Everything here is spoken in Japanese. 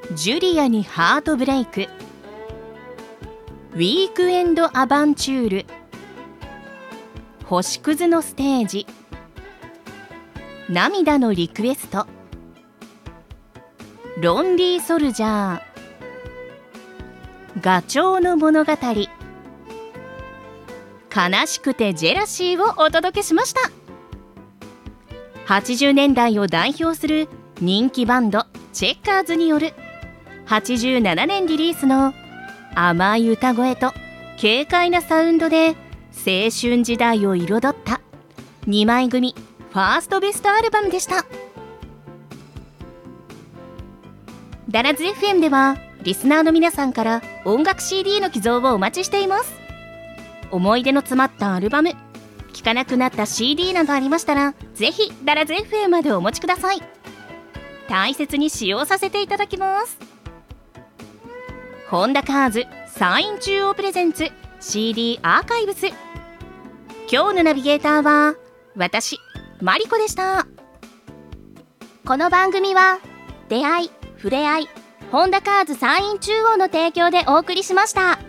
ジュリアにハートブレイク、ウィークエンドアバンチュール、星屑のステージ、涙のリクエスト、ロンリーソルジャー、ガチョウの物語、悲しくてジェラシーをお届けしました。80年代を代表する人気バンドチェッカーズによる87年リリースの甘い歌声と軽快なサウンドで青春時代を彩った2枚組ファーストベストアルバムでした。ダラズ FM ではリスナーの皆さんから音楽 CD の寄贈をお待ちしています。思い出の詰まったアルバム、聴かなくなった CD などありましたら、ぜひダラズ FM までお持ちください。大切に使用させていただきます。ホンダカーズサイン中央プレゼンツ CD アーカイブス。今日のナビゲーターは私マリコでした。 この番組は出会い、触れ合い、ホンダカーズ山陰中央の提供でお送りしました。